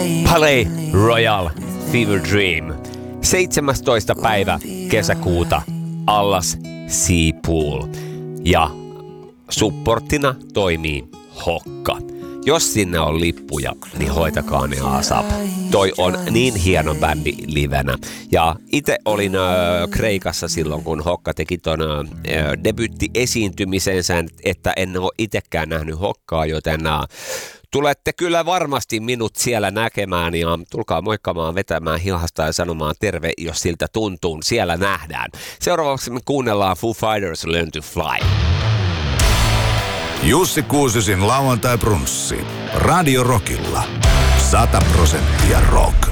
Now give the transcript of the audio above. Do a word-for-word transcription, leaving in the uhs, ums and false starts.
Palais Royal Fever Dream. seitsemästoista päivä kesäkuuta Allas Sea Pool. Ja supporttina toimii Hokka. Jos sinne on lippuja, niin hoitakaa ne asap. Toi on niin hieno bändi livenä. Ja itse olin äh, Kreikassa silloin, kun Hokka teki ton äh, debyytti-esiintymisensä, että en ole itsekään nähnyt Hokkaa, joten äh, tulette kyllä varmasti minut siellä näkemään ja tulkaa moikkamaan, vetämään hilhasta ja sanomaan terve, jos siltä tuntuu. Siellä nähdään. Seuraavaksi me kuunnellaan Foo Fighters Learn to Fly. Jussi Kuusisin lauantai brunssi. Radio Rockilla. Sata prosenttia rock.